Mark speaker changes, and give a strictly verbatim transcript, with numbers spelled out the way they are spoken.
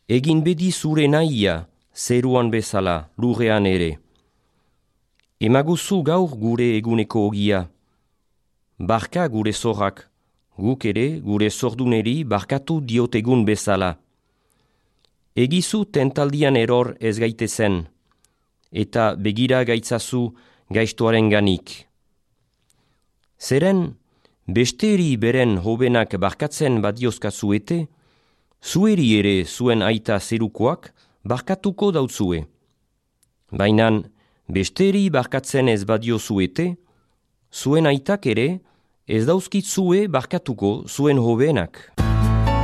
Speaker 1: Egin bedi zure nahia, zeruan bezala, lurrean ere. Emaguzu gaur gure eguneko ogia. Barka gure zorrak, guk ere gure zorduneri barkatu diotegun bezala. Egizu tentaldian eror ez gaitezen, eta begira gaitzazu gaiztoaren ganik. Zeren, besteri beren hobenak barkatzen badiozkazuete, zueri ere zuen aita zerukoak barkatuko dautzue. Bainan, besteri barkatzen ez badiozuete, zuen aitak ere ez dauzkitzue barkatuko zuen hobenak.